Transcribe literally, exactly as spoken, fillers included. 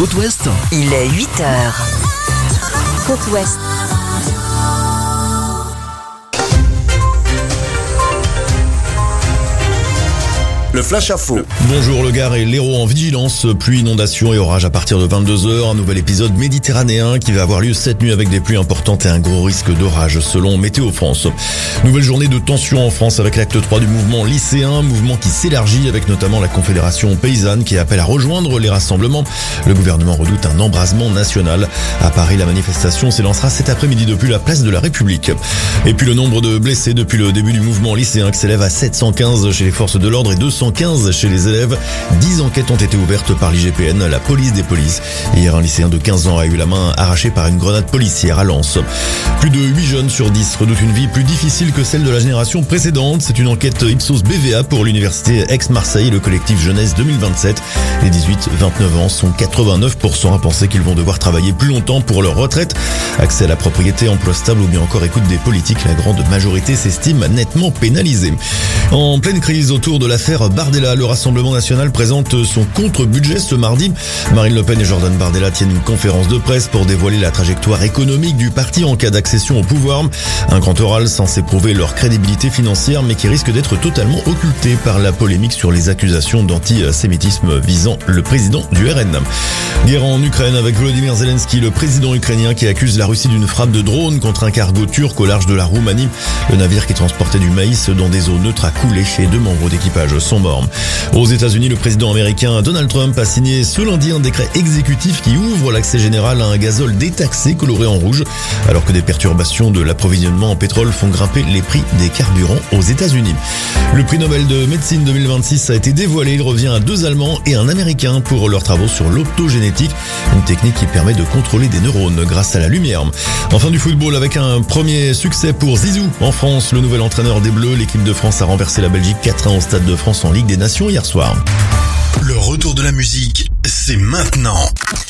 Côte Ouest. Il est huit heures. Côte Ouest. Le flash à faux. Bonjour, le Gard et l'Hérault en vigilance, pluie, inondation et orage à partir de vingt-deux heures. Un nouvel épisode méditerranéen qui va avoir lieu cette nuit avec des pluies importantes et un gros risque d'orage selon Météo France. Nouvelle journée de tension en France avec l'acte trois du mouvement lycéen, mouvement qui s'élargit avec notamment la Confédération paysanne qui appelle à rejoindre les rassemblements. Le gouvernement redoute un embrasement national. À Paris, la manifestation s'élancera cet après-midi depuis la place de la République. Et puis le nombre de blessés depuis le début du mouvement lycéen qui s'élève à sept cent quinze chez les forces de l'ordre et deux cent quinze chez les élèves. dix enquêtes ont été ouvertes par l'I G P N, la police des polices. Hier, un lycéen de quinze ans a eu la main arrachée par une grenade policière à Lens. Plus de huit jeunes sur dix redoutent une vie plus difficile que celle de la génération précédente. C'est une enquête Ipsos B V A pour l'université Aix-Marseille et le collectif Jeunesse deux mille vingt-sept. Les dix-huit vingt-neuf ans sont quatre-vingt-neuf pour cent à penser qu'ils vont devoir travailler plus longtemps pour leur retraite. Accès à la propriété, emploi stable ou bien encore écoute des politiques, la grande majorité s'estime nettement pénalisée. En pleine crise autour de l'affaire Bardella, le Rassemblement national présente son contre-budget ce mardi. Marine Le Pen et Jordan Bardella tiennent une conférence de presse pour dévoiler la trajectoire économique du parti en cas d'accession au pouvoir. Un grand oral censé prouver leur crédibilité financière, mais qui risque d'être totalement occulté par la polémique sur les accusations d'antisémitisme visant le président du R N. Guerre en Ukraine avec Volodymyr Zelensky, le président ukrainien qui accuse la Russie d'une frappe de drone contre un cargo turc au large de la Roumanie. Le navire qui transportait du maïs dans des eaux neutres a coulé et deux membres d'équipage sont morts. Aux États-Unis, le président américain Donald Trump a signé ce lundi un décret exécutif qui ouvre l'accès général à un gazole détaxé coloré en rouge, alors que des perturbations de l'approvisionnement en pétrole font grimper les prix des carburants aux États-Unis. Le prix Nobel de médecine deux mille vingt-six a été dévoilé. Il revient à deux Allemands et un Américain pour leurs travaux sur l'optogénétique, une technique qui permet de contrôler des neurones grâce à la lumière. Enfin, du football avec un premier succès pour Zizou en France. Le nouvel entraîneur des Bleus, l'équipe de France a renversé la Belgique quatre un au Stade de France en Ligue des Nations hier soir. Le retour de la musique, c'est maintenant.